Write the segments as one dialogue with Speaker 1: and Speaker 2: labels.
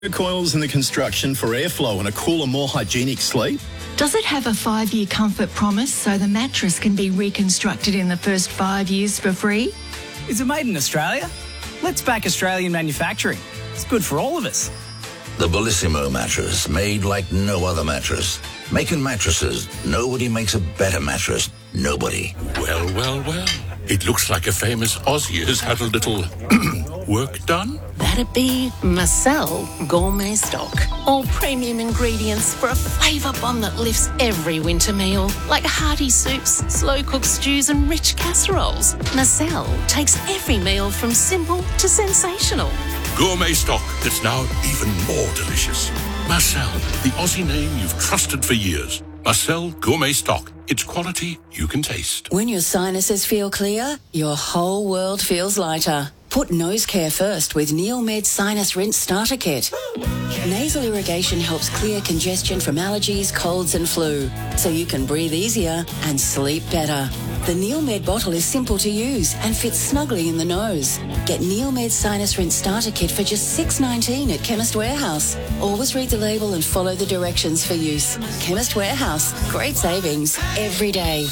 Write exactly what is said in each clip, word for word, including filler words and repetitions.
Speaker 1: Coils in the construction for airflow and a cooler, more hygienic sleep?
Speaker 2: Does it have a five-year comfort promise so the mattress can be reconstructed in the first five years for free?
Speaker 3: Is it made in Australia? Let's back Australian manufacturing. It's good for all of us.
Speaker 4: The Bellissimo mattress, made like no other mattress. Making mattresses, nobody makes a better mattress. Nobody.
Speaker 5: Well, well, well. It looks like a famous Aussie has had a little work done.
Speaker 6: That'd be Marcel Gourmet Stock. All premium ingredients for a flavour bomb that lifts every winter meal, like hearty soups, slow-cooked stews and rich casseroles. Marcel takes every meal from simple to sensational.
Speaker 5: Gourmet stock that's now even more delicious. Marcel, the Aussie name you've trusted for years. Marcel Gourmet Stock. It's quality you can taste.
Speaker 7: When your sinuses feel clear, your whole world feels lighter. Put nose care first with Neomed Sinus Rinse Starter Kit. Nasal irrigation helps clear congestion from allergies, colds and flu, so you can breathe easier and sleep better. The Neomed bottle is simple to use and fits snugly in the nose. Get Neomed Sinus Rinse Starter Kit for just six dollars nineteen at Chemist Warehouse. Always read the label and follow the directions for use. Chemist Warehouse. Great savings every day.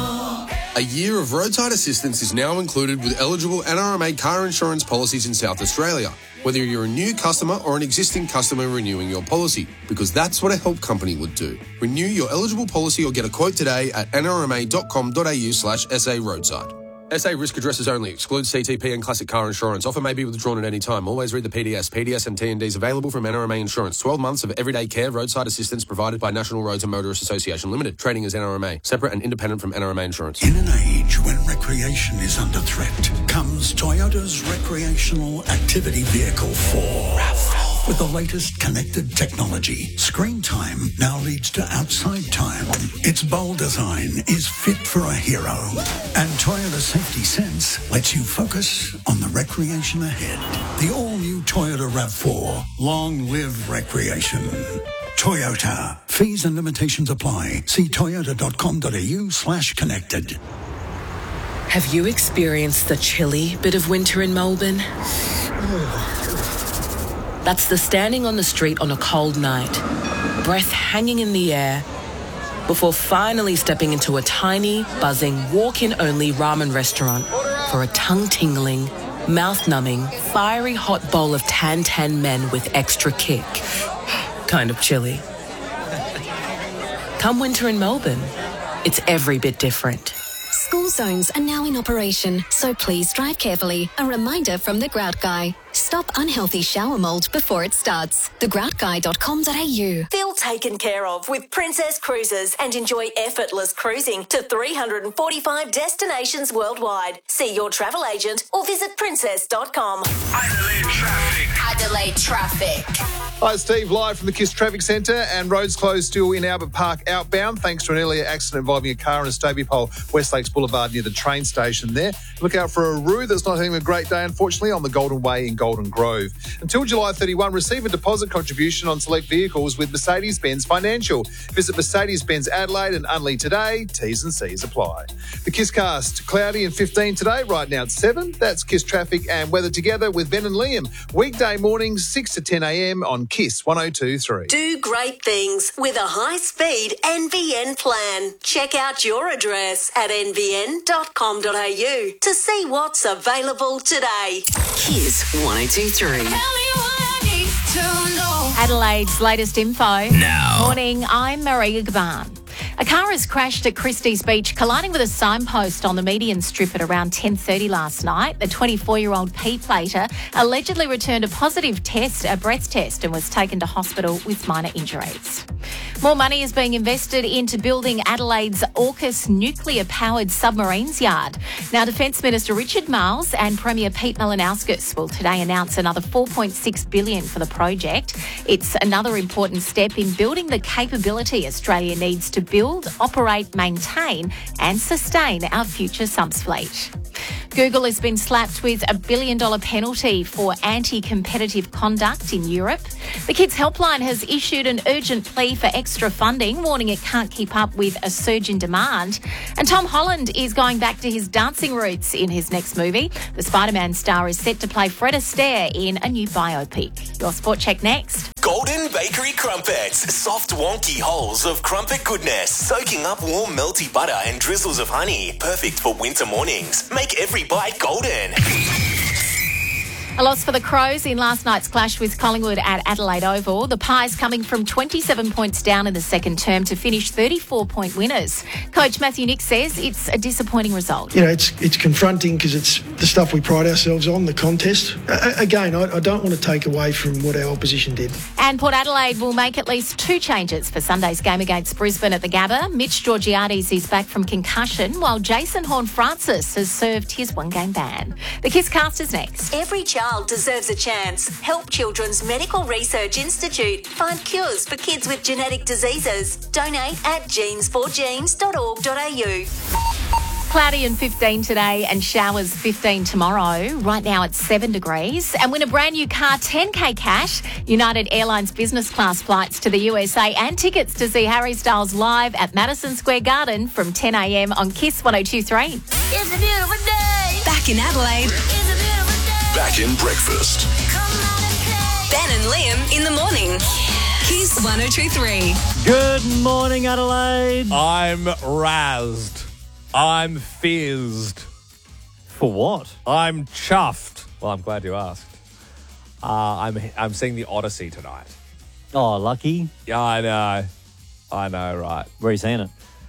Speaker 8: A year of roadside assistance is now included with eligible N R M A car insurance policies in South Australia, whether you're a new customer or an existing customer renewing your policy, because that's what a help company would do. Renew your eligible policy or get a quote today at nrma.com.au slash SA roadside. S A risk addresses only. Excludes C T P and classic car insurance. Offer may be withdrawn at any time. Always read the P D S. P D S and T and Ds available from N R M A Insurance. twelve months of everyday care roadside assistance provided by National Roads and Motorists Association Limited. Trading as N R M A. Separate and independent from N R M A Insurance.
Speaker 9: In an age when recreation is under threat, comes Toyota's recreational activity vehicle four. With the latest connected technology, screen time now leads to outside time. Its bold design is fit for a hero. And Toyota Safety Sense lets you focus on the recreation ahead. The all-new Toyota RAV four. Long live recreation. Toyota. Fees and limitations apply. See toyota.com.au slash connected.
Speaker 10: Have you experienced the chilly bit of winter in Melbourne? That's the standing on the street on a cold night, breath hanging in the air, before finally stepping into a tiny, buzzing, walk-in-only ramen restaurant for a tongue-tingling, mouth-numbing, fiery hot bowl of tan-tan men with extra kick. Kind of chilly. Come winter in Melbourne, it's every bit different.
Speaker 11: School zones are now in operation, so please drive carefully. A reminder from The Grout Guy. Stop unhealthy shower mould before it starts. the grout guy dot com dot a u.
Speaker 12: Feel taken care of with Princess Cruises and enjoy effortless cruising to three hundred forty-five destinations worldwide. See your travel agent or visit princess dot com.
Speaker 13: Adelaide traffic. Adelaide traffic.
Speaker 14: Hi, Steve, live from the KISS Traffic Centre, and roads closed still in Albert Park outbound thanks to an earlier accident involving a car and a Stobie pole, West Lakes Boulevard near the train station there. Look out for a Roo that's not having a great day, unfortunately, on the Golden Way in Golden Grove. Until July thirty-first, receive a deposit contribution on select vehicles with Mercedes-Benz Financial. Visit Mercedes-Benz Adelaide and Unley today. T's and C's apply. The KISS Cast, cloudy and fifteen today, right now it's seven. That's KISS Traffic and Weather together with Ben and Liam. Weekday mornings, six to ten a.m. on KISS one oh two point three.
Speaker 12: Do great things with a high-speed N V N plan. Check out your address at n v n dot com dot a u to see what's available today.
Speaker 13: KISS one oh two point three.
Speaker 15: Adelaide's latest info.
Speaker 13: Now.
Speaker 15: Morning, I'm Maria Gaban. A car has crashed at Christie's Beach, colliding with a signpost on the median strip at around ten thirty last night. The twenty-four-year-old P-plater allegedly returned a positive test, a breath test, and was taken to hospital with minor injuries. More money is being invested into building Adelaide's AUKUS nuclear-powered submarines yard. Now, Defence Minister Richard Marles and Premier Pete Malinauskas will today announce another four point six billion dollars for the project. It's another important step in building the capability Australia needs to build, operate, maintain and sustain our future subs fleet. Google has been slapped with a billion dollar penalty for anti-competitive conduct in Europe. The Kids Helpline has issued an urgent plea for extra funding, warning it can't keep up with a surge in demand. And Tom Holland is going back to his dancing roots in his next movie. The Spider-Man star is set to play Fred Astaire in a new biopic. Your Sport Check next.
Speaker 16: Golden Bakery Crumpets. Soft, wonky holes of crumpet goodness, soaking up warm, melty butter and drizzles of honey. Perfect for winter mornings. Make every bite golden.
Speaker 15: A loss for the Crows in last night's clash with Collingwood at Adelaide Oval. The Pies coming from twenty-seven points down in the second term to finish thirty-four point winners. Coach Matthew Nick says it's a disappointing result.
Speaker 17: You know, it's it's confronting because it's the stuff we pride ourselves on, the contest. Uh, again, I, I don't want to take away from what our opposition did.
Speaker 15: And Port Adelaide will make at least two changes for Sunday's game against Brisbane at the Gabba. Mitch Georgiades is back from concussion, while Jason Horne-Francis has served his one-game ban. The Kiss Cast is next.
Speaker 12: Every child deserves a chance. Help Children's Medical Research Institute find cures for kids with genetic diseases. Donate at genes for genes dot org dot a u.
Speaker 15: Cloudy and fifteen today and showers fifteen tomorrow. Right now it's seven degrees. And win a brand new car, ten K cash, United Airlines business class flights to the U S A and tickets to see Harry Styles live at Madison Square Garden from ten a m on Kiss one oh two three.
Speaker 13: It's a beautiful day. Back in Adelaide.
Speaker 5: Back in breakfast.
Speaker 13: Ben and Liam in the morning. Kiss one oh two three.
Speaker 18: Good morning, Adelaide. I'm razzed. I'm fizzed. For what? I'm chuffed. Well, I'm glad you asked. Uh, I'm I'm seeing the Odyssey tonight.
Speaker 19: Oh, lucky.
Speaker 18: Yeah, I know. I know, right.
Speaker 19: Where are you seeing it?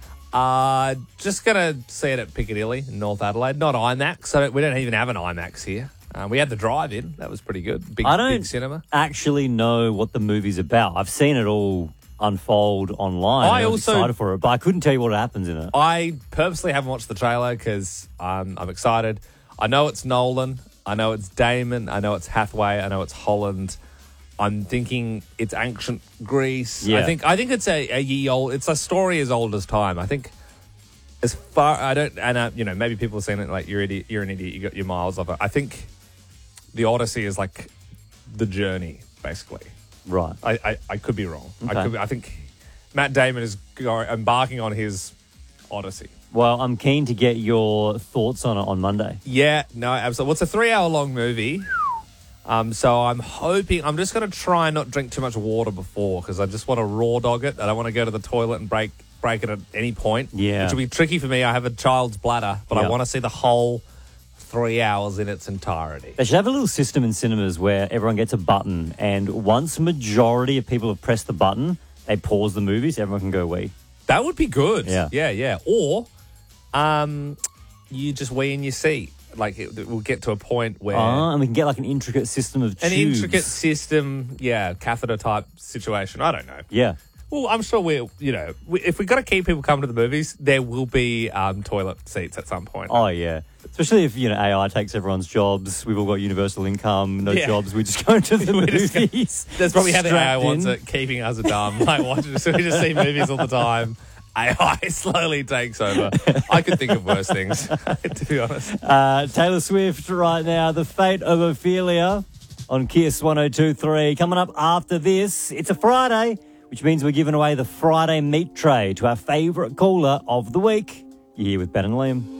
Speaker 18: Uh, just going to see it at Piccadilly in North Adelaide. Not IMAX. So we don't even have an IMAX here. Uh, we had the drive-in. That was pretty good. Big,
Speaker 19: I don't
Speaker 18: big cinema.
Speaker 19: actually know what the movie's about. I've seen it all unfold online.
Speaker 18: I
Speaker 19: I was
Speaker 18: also-
Speaker 19: excited for it, but I couldn't tell you what happens in it.
Speaker 18: I purposely haven't watched the trailer because um, I'm excited. I know it's Nolan. I know it's Damon. I know it's Hathaway. I know it's Holland. I'm thinking it's ancient Greece.
Speaker 19: Yeah.
Speaker 18: I think I think it's a, a ye old. It's a story as old as time. I think as far I don't and uh, you know maybe people are saying it like you're idiot, you're an idiot. You got your miles off it. I think the Odyssey is like the journey basically.
Speaker 19: Right.
Speaker 18: I I, I could be wrong.
Speaker 19: Okay.
Speaker 18: I could. Be, I think Matt Damon is go, embarking on his Odyssey.
Speaker 19: Well, I'm keen to get your thoughts on it on Monday.
Speaker 18: Yeah, no, absolutely. Well, it's a three-hour-long movie. Um, so I'm hoping, I'm just going to try and not drink too much water before because I just want to raw dog it. I don't want to go to the toilet and break break it at any point.
Speaker 19: Yeah.
Speaker 18: Which will be tricky for me. I have a child's bladder, but
Speaker 19: Yeah.
Speaker 18: I want to see the whole three hours in its entirety.
Speaker 19: They should have a little system in cinemas where everyone gets a button, and once majority of people have pressed the button, they pause the movie so everyone can go wee.
Speaker 18: That would be good.
Speaker 19: Yeah.
Speaker 18: Yeah, yeah. Or um, you just wee in your seat. Like, it, it will get to a point where...
Speaker 19: Ah, and we can get like an intricate system of
Speaker 18: An
Speaker 19: tubes.
Speaker 18: intricate system, yeah, catheter type situation. I don't know.
Speaker 19: Yeah.
Speaker 18: Well, I'm sure we're, you know, we, if we've got to keep people coming to the movies, there will be um, toilet seats at some point.
Speaker 19: Oh, yeah. Especially if, you know, A I takes everyone's jobs. We've all got universal income, no
Speaker 18: Yeah.
Speaker 19: jobs. We just go to the
Speaker 18: We just go-
Speaker 19: movies.
Speaker 18: That's probably how the A I
Speaker 19: strapped
Speaker 18: wants
Speaker 19: in.
Speaker 18: it, keeping us dumb. Like, watching, so we just see movies all the time. A I slowly takes over. I could think of worse things, to be honest.
Speaker 19: Uh, Taylor Swift right now, The Fate of Ophelia on Kiss one oh two three. Coming up after this, it's a Friday, which means we're giving away the Friday meat tray to our favourite caller of the week. You're here with Ben and Liam.